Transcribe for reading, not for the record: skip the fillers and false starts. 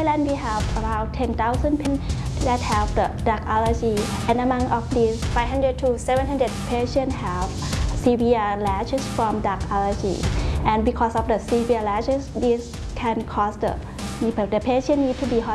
Thailand, we have around 10,000 patients that have the drug allergy, and among of these, 500 to 700 patients have severe rashes from drug allergy. And because of the severe rashes, this can cause the patient need to be hospitalized.